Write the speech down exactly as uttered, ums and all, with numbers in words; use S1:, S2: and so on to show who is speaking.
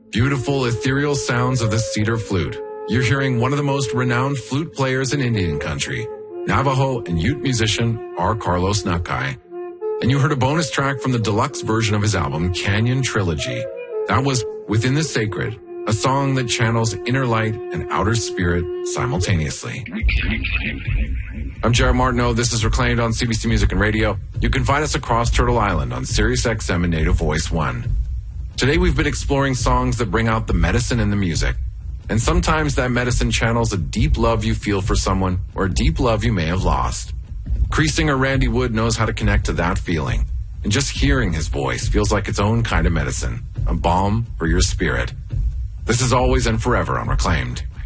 S1: Beautiful, ethereal sounds of the cedar flute. You're hearing one of the most renowned flute players in Indian country, Navajo and Ute musician R. Carlos Nakai. And you heard a bonus track from the deluxe version of his album, Canyon Trilogy. That was Within the Sacred, a song that channels inner light and outer spirit simultaneously. I'm Jared Martineau. This is Reclaimed on C B C Music and Radio. You can find us across Turtle Island on Sirius X M and Native Voice one. Today we've been exploring songs that bring out the medicine in the music. And sometimes that medicine channels a deep love you feel for someone or a deep love you may have lost. Cree singer Randy Wood knows how to connect to that feeling. And just hearing his voice feels like its own kind of medicine, a balm for your spirit. This is Always and Forever on Reclaimed.